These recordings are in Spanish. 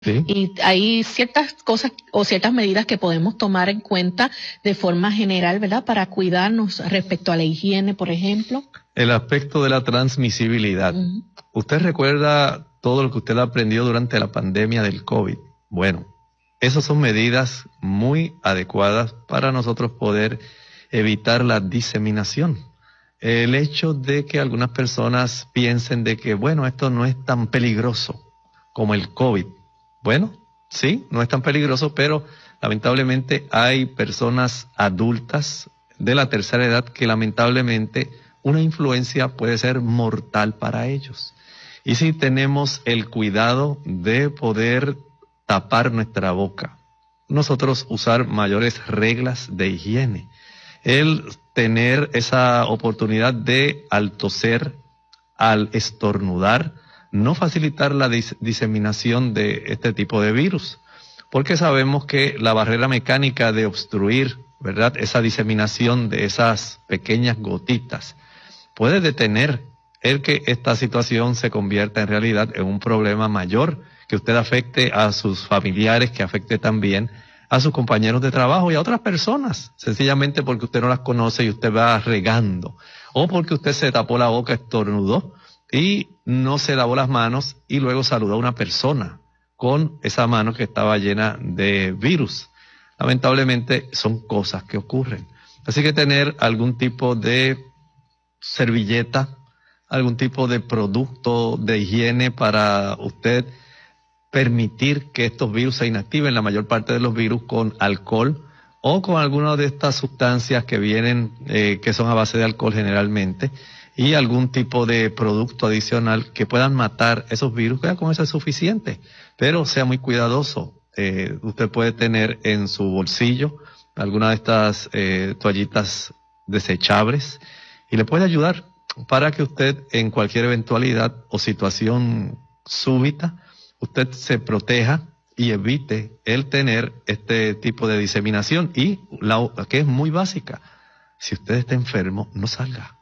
Sí. Y hay ciertas cosas o ciertas medidas que podemos tomar en cuenta de forma general, ¿verdad? Para cuidarnos respecto a la higiene, por ejemplo. El aspecto de la transmisibilidad. ¿Usted recuerda todo lo que usted aprendió durante la pandemia del COVID? Bueno, esas son medidas muy adecuadas para nosotros poder evitar la diseminación. El hecho de que algunas personas piensen de que, bueno, esto no es tan peligroso como el COVID. Bueno, sí, no es tan peligroso, pero lamentablemente hay personas adultas de la tercera edad que lamentablemente una influencia puede ser mortal para ellos. Y si tenemos el cuidado de poder tapar nuestra boca, nosotros usar mayores reglas de higiene, el tener esa oportunidad de al toser, al estornudar, no facilitar la diseminación de este tipo de virus, porque sabemos que la barrera mecánica de obstruir, ¿verdad?, esa diseminación de esas pequeñas gotitas puede detener el que esta situación se convierta en realidad en un problema mayor, que usted afecte a sus familiares, que afecte también a sus compañeros de trabajo y a otras personas, sencillamente porque usted no las conoce y usted va regando, o porque usted se tapó la boca, estornudó y no se lavó las manos y luego saludó a una persona con esa mano que estaba llena de virus. Lamentablemente son cosas que ocurren. Así que tener algún tipo de servilleta, algún tipo de producto de higiene para usted permitir que estos virus se inactiven, la mayor parte de los virus con alcohol o con alguna de estas sustancias que vienen, que son a base de alcohol generalmente, y algún tipo de producto adicional que puedan matar esos virus, ya con eso es suficiente, pero sea muy cuidadoso. Usted puede tener en su bolsillo alguna de estas toallitas desechables y le puede ayudar para que usted en cualquier eventualidad o situación súbita, usted se proteja y evite el tener este tipo de diseminación. Y la que es muy básica, si usted está enfermo, no salga,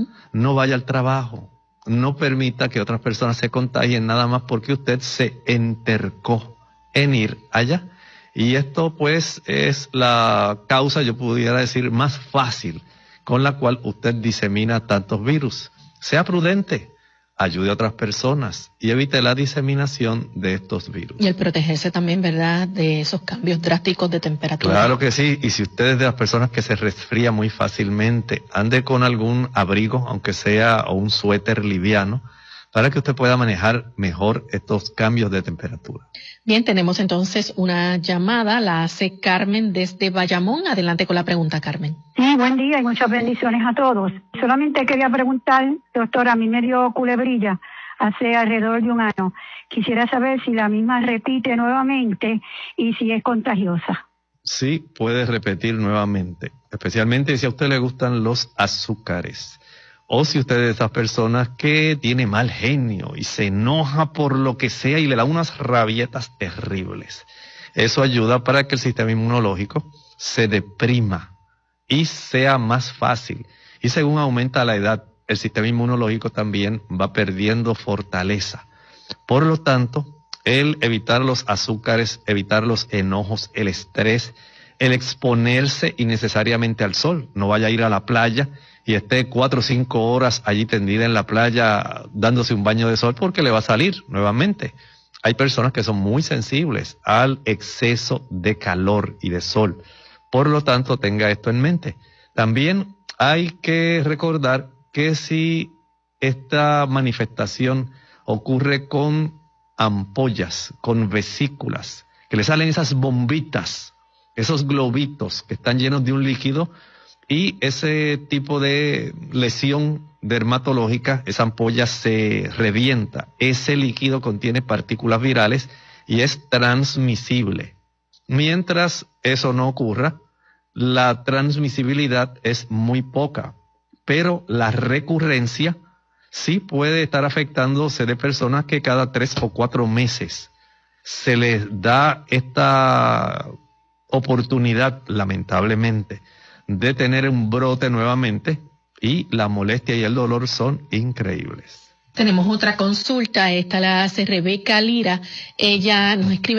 no vaya al trabajo, no permita que otras personas se contagien nada más porque usted se entercó en ir allá. Y esto pues es la causa, yo pudiera decir, más fácil con la cual usted disemina tantos virus. Sea prudente, ayude a otras personas y evite la diseminación de estos virus. Y el protegerse también, ¿verdad?, de esos cambios drásticos de temperatura. Claro que sí, y si usted es de las personas que se resfría muy fácilmente, ande con algún abrigo, aunque sea o un suéter liviano, para que usted pueda manejar mejor estos cambios de temperatura. Bien, tenemos entonces una llamada, la hace Carmen desde Bayamón. Adelante con la pregunta, Carmen. Sí, buen día y muchas bendiciones a todos. Solamente quería preguntar, doctora, a mí me dio culebrilla hace alrededor de un año. Quisiera saber si la misma repite nuevamente y si es contagiosa. Sí, puede repetir nuevamente, especialmente si a usted le gustan los azúcares. O si usted es de esas personas que tiene mal genio y se enoja por lo que sea y le da unas rabietas terribles. Eso ayuda para que el sistema inmunológico se deprima y sea más fácil. Y según aumenta la edad, el sistema inmunológico también va perdiendo fortaleza. Por lo tanto, el evitar los azúcares, evitar los enojos, el estrés, el exponerse innecesariamente al sol. No vaya a ir a la playa y esté 4 o 5 horas allí tendida en la playa dándose un baño de sol porque le va a salir nuevamente. Hay personas que son muy sensibles al exceso de calor y de sol. Por lo tanto, tenga esto en mente. También hay que recordar que si esta manifestación ocurre con ampollas, con vesículas, que le salen esas bombitas, esos globitos que están llenos de un líquido, y ese tipo de lesión dermatológica, esa ampolla se revienta. Ese líquido contiene partículas virales y es transmisible. Mientras eso no ocurra, la transmisibilidad es muy poca, pero la recurrencia sí puede estar afectándose de personas que cada 3 o 4 meses se les da esta oportunidad, lamentablemente, de tener un brote nuevamente, y la molestia y el dolor son increíbles. Tenemos otra consulta, esta la hace Rebeca Lira. Ella nos escribe